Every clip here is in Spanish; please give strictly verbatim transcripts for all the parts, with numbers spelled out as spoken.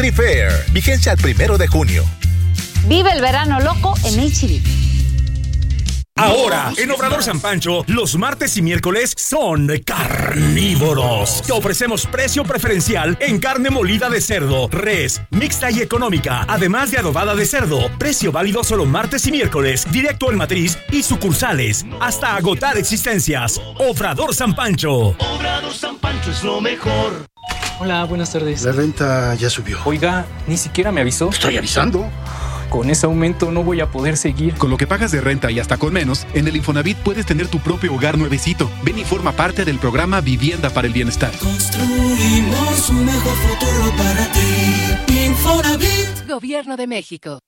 Family Fair. Vigencia al primero de junio. Vive el verano loco en H E B. Ahora, en Obrador San Pancho, los martes y miércoles son carnívoros. Te ofrecemos precio preferencial en carne molida de cerdo, res, mixta y económica, además de adobada de cerdo. Precio válido solo martes y miércoles, directo en matriz y sucursales, hasta agotar existencias. Obrador San Pancho. Obrador San Pancho es lo mejor. Hola, buenas tardes. La renta ya subió. Oiga, ni siquiera me avisó. Estoy avisando. Con ese aumento no voy a poder seguir. Con lo que pagas de renta y hasta con menos, en el Infonavit puedes tener tu propio hogar nuevecito. Ven y forma parte del programa Vivienda para el Bienestar. Construimos un mejor futuro para ti. Infonavit. Gobierno de México.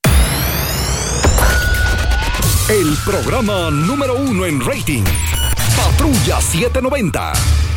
El programa número uno en rating. Patrulla setecientos noventa.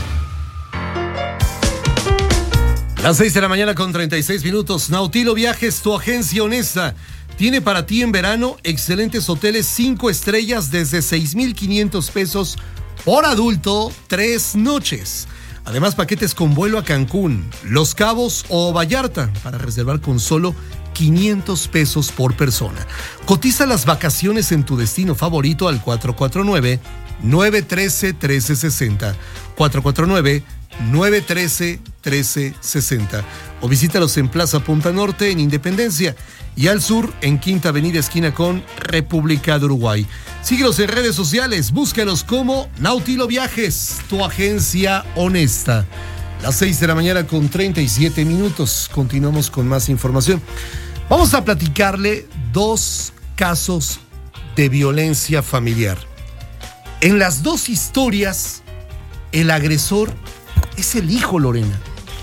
Las seis de la mañana con treinta y seis minutos. Nautilo Viajes, tu agencia honesta, tiene para ti en verano excelentes hoteles cinco estrellas desde seis mil quinientos pesos por adulto, tres noches. Además, paquetes con vuelo a Cancún, Los Cabos o Vallarta para reservar con solo quinientos pesos por persona. Cotiza las vacaciones en tu destino favorito al cuatro cuatro nueve, nueve uno tres, uno tres seis cero. cuatro cuatro nueve, nueve uno tres, uno tres seis cero. O visítalos en Plaza Punta Norte en Independencia y al sur en Quinta Avenida esquina con República de Uruguay. Síguelos en redes sociales, búscalos como Nautilo Viajes, tu agencia honesta. Las seis de la mañana con treinta y siete minutos. Continuamos con más información. Vamos a platicarle dos casos de violencia familiar. En las dos historias, el agresor es el hijo, Lorena.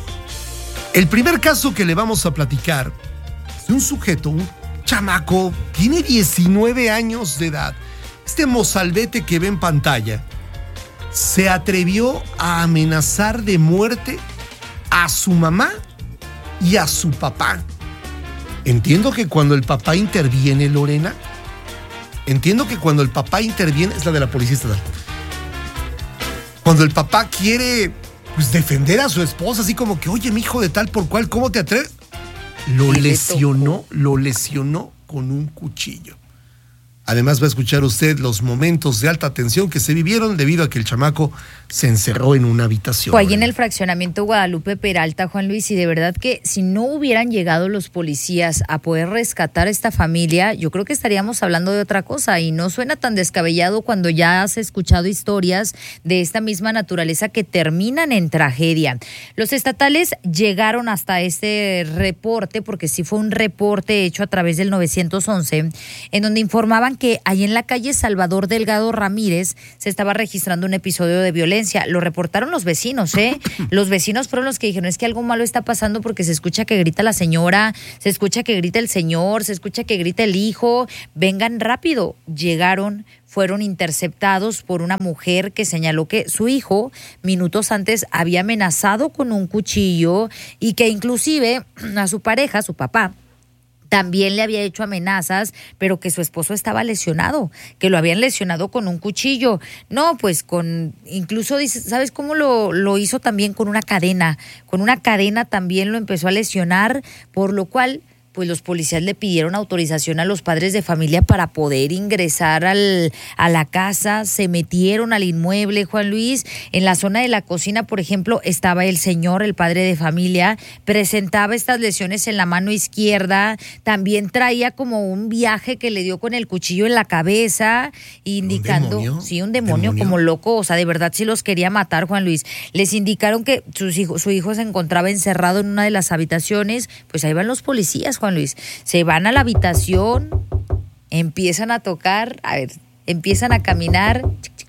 El primer caso que le vamos a platicar es de un sujeto, un chamaco, tiene diecinueve años de edad. Este mozalbete que ve en pantalla se atrevió a amenazar de muerte a su mamá y a su papá. Entiendo que cuando el papá interviene, Lorena, entiendo que cuando el papá interviene, es la de la policía estatal. Cuando el papá quiere, pues, defender a su esposa, así como que, oye, mi hijo de tal por cual, ¿cómo te atreves? Lo lesionó, lo lesionó con un cuchillo. Además va a escuchar usted los momentos de alta tensión que se vivieron debido a que el chamaco se encerró en una habitación. Fue allí en el fraccionamiento Guadalupe Peralta, Juan Luis, y de verdad que si no hubieran llegado los policías a poder rescatar a esta familia, yo creo que estaríamos hablando de otra cosa, y no suena tan descabellado cuando ya has escuchado historias de esta misma naturaleza que terminan en tragedia. Los estatales llegaron hasta este reporte, porque sí fue un reporte hecho a través del nueve once, en donde informaban que ahí en la calle Salvador Delgado Ramírez se estaba registrando un episodio de violencia. Lo reportaron los vecinos, ¿eh? Los vecinos fueron los que dijeron, es que algo malo está pasando porque se escucha que grita la señora, se escucha que grita el señor, se escucha que grita el hijo, vengan rápido. Llegaron, fueron interceptados por una mujer que señaló que su hijo minutos antes había amenazado con un cuchillo y que inclusive a su pareja, su papá, también le había hecho amenazas, pero que su esposo estaba lesionado, que lo habían lesionado con un cuchillo. No, pues con, incluso dice, ¿sabes cómo lo, lo hizo también? Con una cadena, con una cadena también lo empezó a lesionar, por lo cual pues los policías le pidieron autorización a los padres de familia para poder ingresar al, a la casa, se metieron al inmueble, Juan Luis. En la zona de la cocina, por ejemplo, estaba el señor, el padre de familia, presentaba estas lesiones en la mano izquierda, también traía como un viaje que le dio con el cuchillo en la cabeza, indicando, ¿un demonio? Sí, un demonio, ¿Demonio? Como loco, o sea, de verdad sí los quería matar, Juan Luis. Les indicaron que sus hijos, su hijo se encontraba encerrado en una de las habitaciones, pues ahí van los policías, Juan Luis, se van a la habitación, empiezan a tocar, a ver, empiezan a caminar.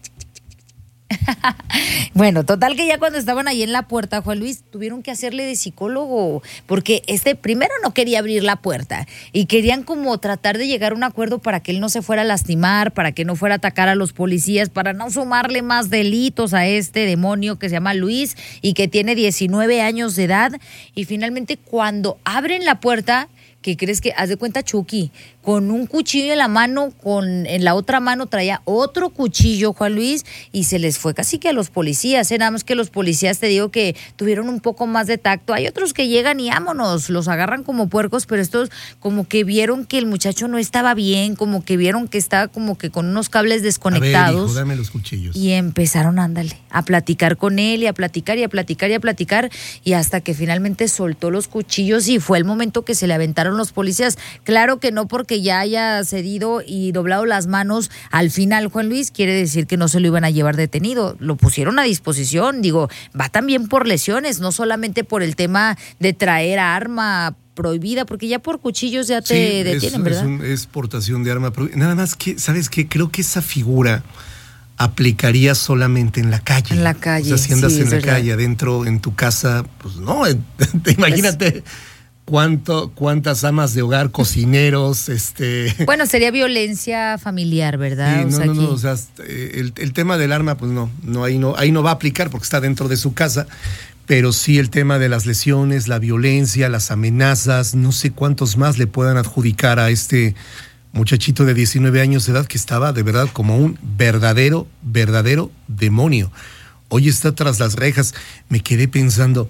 Bueno, total que ya cuando estaban ahí en la puerta, Juan Luis, tuvieron que hacerle de psicólogo, porque este primero no quería abrir la puerta y querían como tratar de llegar a un acuerdo para que él no se fuera a lastimar, para que no fuera a atacar a los policías, para no sumarle más delitos a este demonio que se llama Luis y que tiene diecinueve años de edad. Y finalmente cuando abren la puerta, ¿qué crees que? Haz de cuenta Chucky, con un cuchillo en la mano, con en la otra mano traía otro cuchillo, Juan Luis, y se les fue casi que a los policías, ¿eh? Nada más que los policías, te digo que tuvieron un poco más de tacto. Hay otros que llegan y vámonos, los agarran como puercos, pero estos como que vieron que el muchacho no estaba bien, como que vieron que estaba como que con unos cables desconectados. A ver, hijo, dame los cuchillos. Y empezaron, ándale, a platicar con él y a platicar y a platicar y a platicar y hasta que finalmente soltó los cuchillos y fue el momento que se le aventaron los policías. Claro que no porque ya haya cedido y doblado las manos al final, Juan Luis, quiere decir que no se lo iban a llevar detenido. Lo pusieron a disposición, digo, va también por lesiones, no solamente por el tema de traer arma prohibida, porque ya por cuchillos ya te sí, detienen, es, ¿verdad? Es, un, es portación de arma prohibida. Nada más que, ¿sabes qué? Creo que esa figura aplicaría solamente en la calle. En la calle, o sea, si andas sí, en es la verdad. calle, adentro, en tu casa, pues no, imagínate cuánto, cuántas amas de hogar, cocineros, este... Bueno, sería violencia familiar, ¿verdad? Sí, o no, sea, no, aquí... no, o sea, el, el tema del arma, pues no, no, ahí no, ahí no va a aplicar porque está dentro de su casa, pero sí el tema de las lesiones, la violencia, las amenazas, no sé cuántos más le puedan adjudicar a este muchachito de diecinueve años de edad que estaba de verdad como un verdadero, verdadero demonio. Hoy está tras las rejas. Me quedé pensando,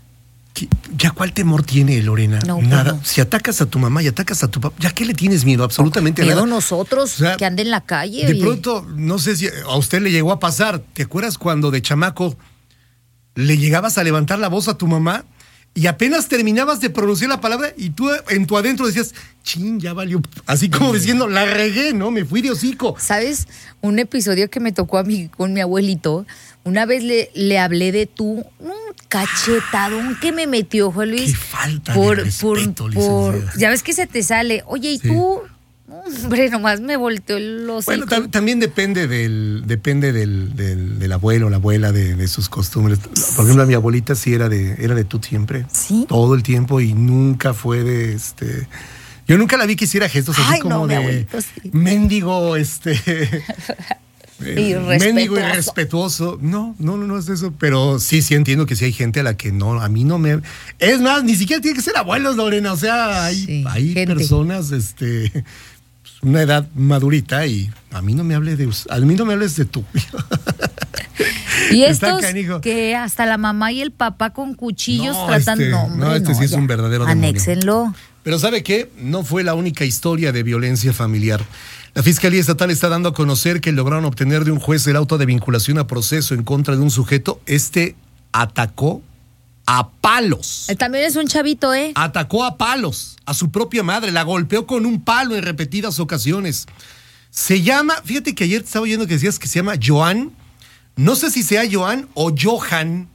¿ya cuál temor tiene Lorena? No, nada. no. Si atacas a tu mamá y atacas a tu papá, ¿ya qué le tienes miedo? Absolutamente Miedo nada. nosotros, O sea, que ande en la calle. De oye. pronto, no sé si a usted le llegó a pasar. ¿Te acuerdas cuando de chamaco le llegabas a levantar la voz a tu mamá y apenas terminabas de pronunciar la palabra y tú en tu adentro decías, chin, ya valió? Así como diciendo, la regué, ¿no? Me fui de hocico. ¿Sabes? Un episodio que me tocó a mí con mi abuelito. Una vez le, le hablé de tú, un cachetadón que me metió, Juan Luis. Qué falta por, de respeto, por, por, licenciada. ya ves que se te sale. Oye, ¿y Sí. tú? Hombre, nomás me volteó el hocico. Bueno, tam- también depende del depende del, del, del abuelo, la abuela, de, de sus costumbres. Por ejemplo, mi abuelita sí era de era de tú siempre. ¿Sí? Todo el tiempo y nunca fue de este... Yo nunca la vi que hiciera gestos así Ay, como no, mi de abuelito sí. mendigo, este... eh, Irrespetuoso. mendigo irrespetuoso. No, no, no, no es eso. Pero sí, sí entiendo que sí hay gente a la que no, a mí no me... Es más, ni siquiera tiene que ser abuelos, Lorena. O sea, hay, Sí, hay gente. personas, este... una edad madurita y a mí no me hables de us- a mí no me hables de tú. Y Está estos canijo. que hasta la mamá y el papá con cuchillos No, tratando. este- no, hombre, no, este sí es ya. un verdadero demonio. Anéxenlo. Pero ¿sabe qué? No fue la única historia de violencia familiar. La Fiscalía Estatal está dando a conocer que lograron obtener de un juez el auto de vinculación a proceso en contra de un sujeto. Este atacó a palos. Eh, También es un chavito, ¿eh? Atacó a palos a su propia madre, la golpeó con un palo en repetidas ocasiones. Se llama, fíjate que ayer te estaba oyendo que decías que se llama Joan, no sé si sea Joan o Johan,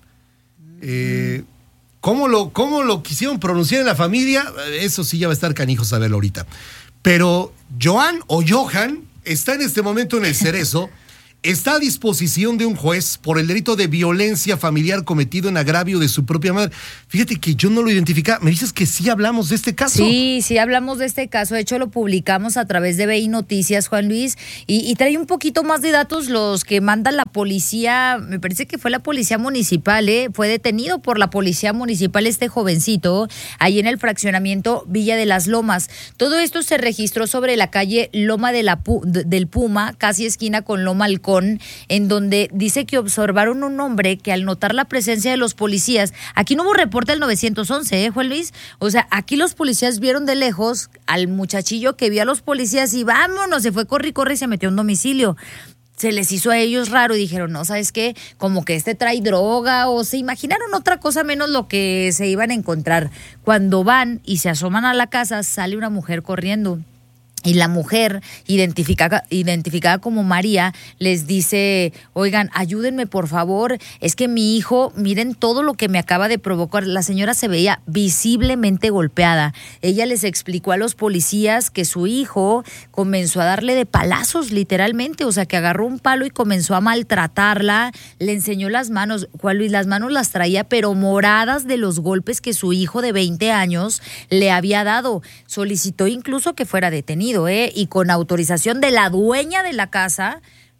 eh, ¿cómo lo, cómo lo quisieron pronunciar en la familia? Eso sí ya va a estar canijo saberlo ahorita. Pero Joan o Johan está en este momento en el Cerezo, está a disposición de un juez por el delito de violencia familiar cometido en agravio de su propia madre. Fíjate que yo no lo identificaba. ¿Me dices que sí hablamos de este caso? Sí, sí hablamos de este caso. De hecho, lo publicamos a través de B I Noticias, Juan Luis, y, y trae un poquito más de datos los que manda la policía. Me parece que fue la policía municipal, ¿eh? Fue detenido por la policía municipal este jovencito, ahí en el fraccionamiento Villa de las Lomas. Todo esto se registró sobre la calle Loma de la Pu- de- del Puma, casi esquina con Loma Halcón, en donde dice que observaron un hombre que al notar la presencia de los policías, aquí no hubo reporte al nueve once, ¿eh, Juan Luis? O sea, aquí los policías vieron de lejos al muchachillo que vio a los policías y vámonos, se fue, corre y corre y se metió a un domicilio. Se les hizo a ellos raro y dijeron, no, ¿sabes qué? Como que este trae droga, o se imaginaron otra cosa menos lo que se iban a encontrar. Cuando van y se asoman a la casa, sale una mujer corriendo. Y la mujer, identificada, identificada como María, les dice, oigan, ayúdenme por favor, es que mi hijo, miren todo lo que me acaba de provocar. La señora se veía visiblemente golpeada. Ella les explicó a los policías que su hijo comenzó a darle de palazos, literalmente, o sea, que agarró un palo y comenzó a maltratarla, le enseñó las manos, Juan Luis, las manos las traía, pero moradas de los golpes que su hijo de veinte años le había dado. Solicitó incluso que fuera detenido, ¿eh? Y con autorización de la dueña de la casa,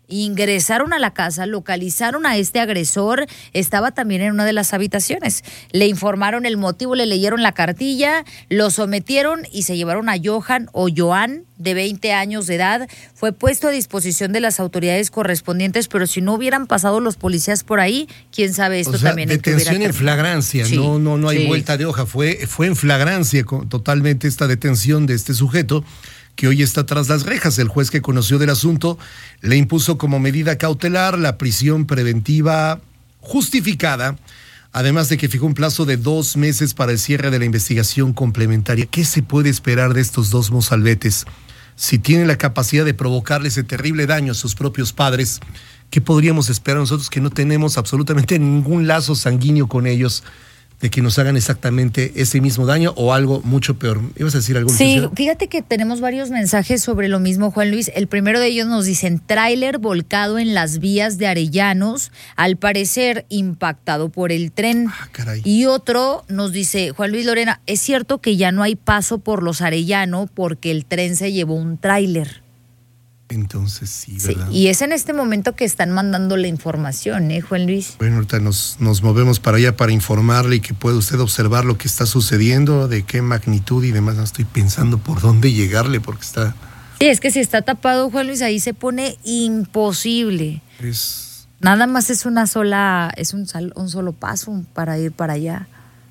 ingresaron a la casa, localizaron a este agresor, estaba también en una de las habitaciones. Le informaron el motivo, le leyeron la cartilla, lo sometieron y se llevaron a Johan o Joan, de veinte años de edad. Fue puesto a disposición de las autoridades correspondientes, pero si no hubieran pasado los policías por ahí, quién sabe esto o sea, también. Detención en flagrancia, sí, no, no, no hay sí. vuelta de hoja, fue, fue en flagrancia totalmente esta detención de este sujeto, que hoy está tras las rejas. El juez que conoció del asunto le impuso como medida cautelar la prisión preventiva justificada, además de que fijó un plazo de dos meses para el cierre de la investigación complementaria. ¿Qué se puede esperar de estos dos mozalbetes? Si tienen la capacidad de provocarle ese terrible daño a sus propios padres, ¿qué podríamos esperar nosotros que no tenemos absolutamente ningún lazo sanguíneo con ellos, de que nos hagan exactamente ese mismo daño o algo mucho peor? ¿Ibas a decir algo? Sí, Luciano? Fíjate que tenemos varios mensajes sobre lo mismo, Juan Luis. El primero de ellos nos dicen: tráiler volcado en las vías de Arellanos, al parecer impactado por el tren. Ah, caray. Y otro nos dice: Juan Luis Lorena, es cierto que ya no hay paso por los Arellano porque el tren se llevó un tráiler. Entonces sí, Sí, ¿verdad? y es en este momento que están mandando la información, ¿eh, Juan Luis? Bueno, ahorita nos, nos movemos para allá para informarle y que pueda usted observar lo que está sucediendo, de qué magnitud y demás. No estoy pensando por dónde llegarle porque está... Sí, es que si está tapado, Juan Luis, ahí se pone imposible. Es... Nada más es una sola, es un, sal, un solo paso para ir para allá.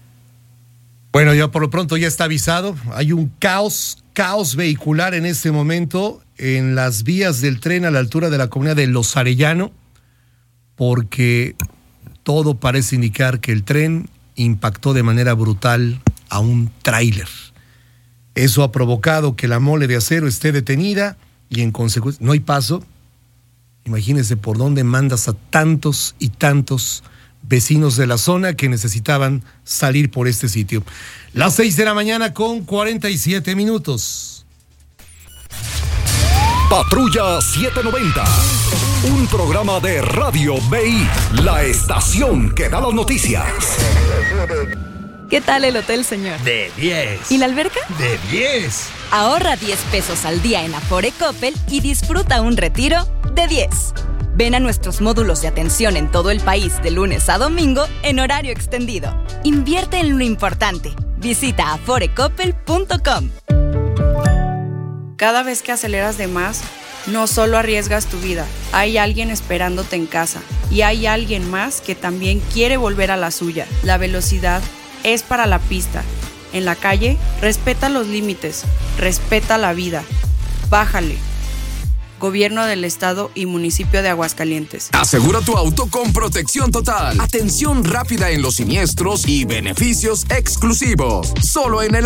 Bueno, ya por lo pronto ya está avisado. Hay un caos, caos vehicular en este momento en las vías del tren a la altura de la comunidad de Los Arellano, porque todo parece indicar que el tren impactó de manera brutal a un tráiler. Eso ha provocado que la mole de acero esté detenida y en consecuencia no hay paso. Imagínense por dónde mandas a tantos y tantos vecinos de la zona que necesitaban salir por este sitio. Las seis de la mañana con cuarenta y siete minutos. Patrulla setecientos noventa, un programa de Radio B I, la estación que da las noticias. ¿Qué tal el hotel, señor? De diez. ¿Y la alberca? De diez. Ahorra diez pesos al día en Afore Coppel y disfruta un retiro de diez. Ven a nuestros módulos de atención en todo el país de lunes a domingo en horario extendido. Invierte en lo importante. Visita afore coppel punto com. Cada vez que aceleras de más, no solo arriesgas tu vida, hay alguien esperándote en casa y hay alguien más que también quiere volver a la suya. La velocidad es para la pista. En la calle, respeta los límites, respeta la vida. Bájale. Gobierno del Estado y Municipio de Aguascalientes. Asegura tu auto con protección total, atención rápida en los siniestros y beneficios exclusivos. Solo en el